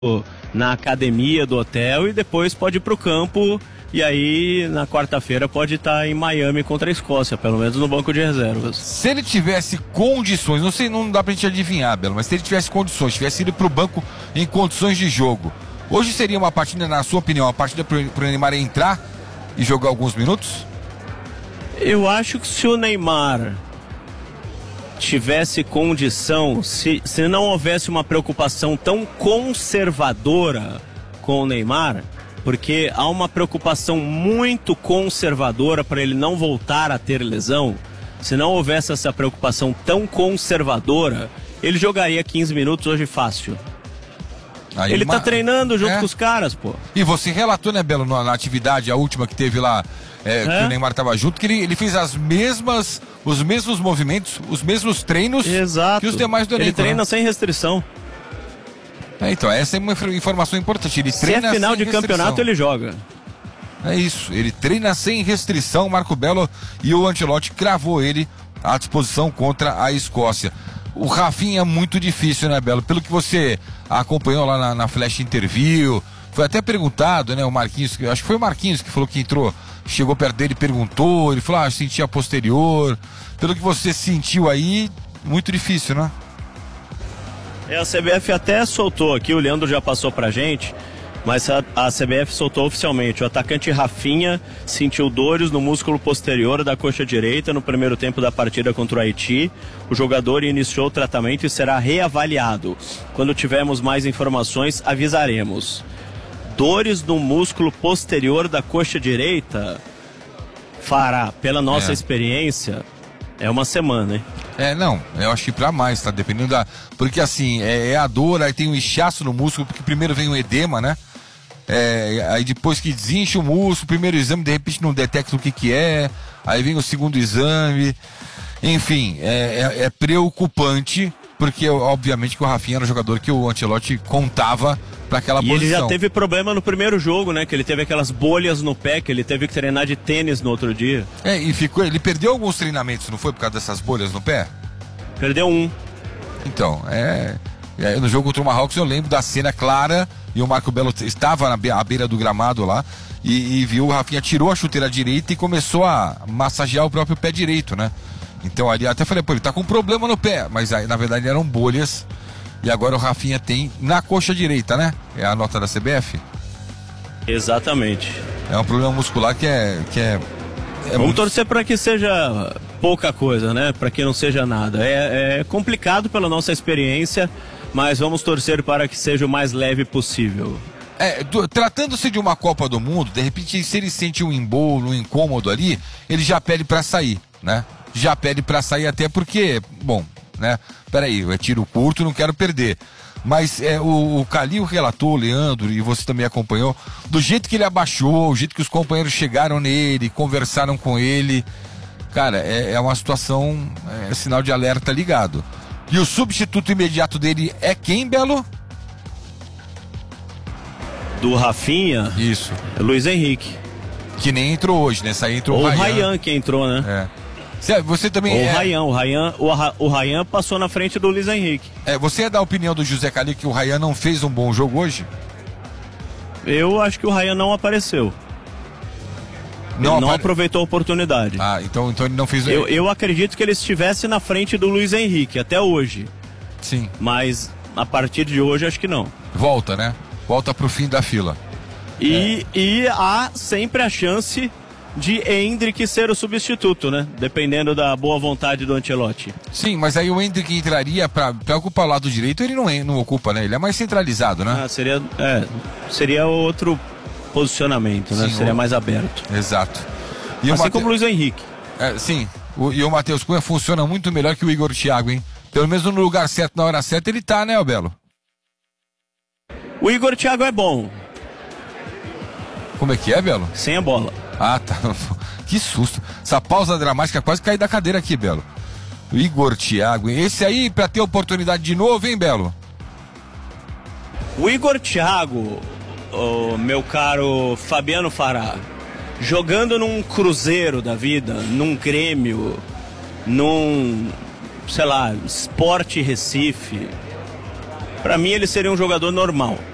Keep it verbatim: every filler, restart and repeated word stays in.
na academia do hotel e depois pode ir pro campo, e aí na quarta-feira pode estar em Miami contra a Escócia, pelo menos no banco de reservas. Se ele tivesse condições, não sei, não dá pra gente adivinhar, Belo, mas se ele tivesse condições, tivesse ido pro banco em condições de jogo, hoje seria uma partida, na sua opinião, uma partida pro, pro Neymar entrar e jogar alguns minutos? Eu acho que se o Neymar tivesse condição, se, se não houvesse uma preocupação tão conservadora com o Neymar, porque há uma preocupação muito conservadora para ele não voltar a ter lesão, se não houvesse essa preocupação tão conservadora, ele jogaria quinze minutos hoje fácil. Aí ele uma... tá treinando junto é. com os caras, pô. E você relatou, né, Belo, na, na atividade, a última que teve lá, é, é. que o Neymar tava junto, que ele, ele fez as mesmas, os mesmos movimentos, os mesmos treinos Exato. que os demais do elenco. Ele treina né? sem restrição. É, então, essa é uma informação importante. Ele Se treina é final sem de restrição. campeonato, ele joga. É isso, ele treina sem restrição, Marco Belo, e o Ancelotti cravou ele à disposição contra a Escócia. O Rafinha é muito difícil, né, Belo? Pelo que você acompanhou lá na, na Flash Interview, foi até perguntado, né, o Marquinhos, acho que foi o Marquinhos que falou que entrou, chegou perto dele e perguntou, ele falou, ah, eu sentia posterior. Pelo que você sentiu aí, muito difícil, né? É, a C B F até soltou aqui, o Leandro já passou pra gente, mas a, a C B F soltou oficialmente. O atacante Rafinha sentiu dores no músculo posterior da coxa direita no primeiro tempo da partida contra o Haiti. O jogador iniciou o tratamento e será reavaliado. Quando tivermos mais informações, avisaremos. Dores no músculo posterior da coxa direita, fará, pela nossa é. experiência, é uma semana, hein? É, não, eu acho que pra mais, tá? Dependendo da... Porque assim, é, é a dor, aí tem um inchaço no músculo, porque primeiro vem o edema, né? É, aí depois que desincha o músculo, primeiro exame, de repente não detecta o que que é, aí vem o segundo exame, enfim, é, é, é preocupante, porque obviamente que o Rafinha era um jogador que o Ancelotti contava para aquela e posição. E ele já teve problema no primeiro jogo, né? Que ele teve aquelas bolhas no pé, que ele teve que treinar de tênis no outro dia. É, e ficou, ele perdeu alguns treinamentos, não foi por causa dessas bolhas no pé? Perdeu um. Então, é, é no jogo contra o Marrocos eu lembro da cena clara, e o Marco Belo estava na be- à beira do gramado lá, e, e viu o Rafinha, tirou a chuteira direita e começou a massagear o próprio pé direito, né? Então ali até falei, pô, ele tá com problema no pé, mas aí na verdade eram bolhas, e agora o Rafinha tem na coxa direita, né? É a nota da C B F. Exatamente. É um problema muscular que é... Que é, é Vamos muito... torcer para que seja pouca coisa, né? Para que não seja nada. É, é complicado pela nossa experiência, mas vamos torcer para que seja o mais leve possível. É, do, tratando-se de uma Copa do Mundo, de repente, se ele sente um embolo, um incômodo ali, ele já pede para sair, né? Já pede para sair até porque, bom, né? Peraí, é tiro curto, não quero perder. Mas é, o, o Calil relatou, o Leandro, e você também acompanhou, do jeito que ele abaixou, o jeito que os companheiros chegaram nele, conversaram com ele. Cara, é, é uma situação, é sinal de alerta ligado. E o substituto imediato dele é quem, Belo? Do Rafinha? Isso. É Luiz Henrique. Que nem entrou hoje, né? Essa entrou Ou o o Ryan. Ryan que entrou, né? É. Você também Ou é... o Ryan, o Ryan, o, Ra- o Ryan passou na frente do Luiz Henrique. É, você é da opinião do José Calil que o Ryan não fez um bom jogo hoje? Eu acho que o Ryan não apareceu. Não, ele não apare... aproveitou a oportunidade. Ah, então, então ele não fez... Eu, eu acredito que ele estivesse na frente do Luiz Henrique, até hoje. Sim. Mas a partir de hoje acho que não. Volta, né? Volta pro fim da fila. E, é. e há sempre a chance de Endrick ser o substituto, né? Dependendo da boa vontade do Ancelotti. Sim, mas aí o Endrick entraria pra, pra ocupar o lado direito, ele não, não ocupa, né? Ele é mais centralizado, né? Ah, seria, é, seria outro posicionamento, né? Sim, seria o... mais aberto. Exato. E assim o Mate... como o Luiz Henrique. É, sim, o, e o Matheus Cunha funciona muito melhor que o Igor Thiago, hein? Pelo menos no lugar certo, na hora certa, ele tá, né, Albelo? O Igor Thiago é bom. Como é que é, Belo? Sem a bola. Ah, tá. Que susto. Essa pausa dramática quase caí da cadeira aqui, Belo. O Igor Thiago. Esse aí pra ter oportunidade de novo, hein, Belo? O Igor Thiago, o meu caro Fabiano Fará, jogando num Cruzeiro da vida, num Grêmio, num, sei lá, Sport Recife, pra mim ele seria um jogador normal.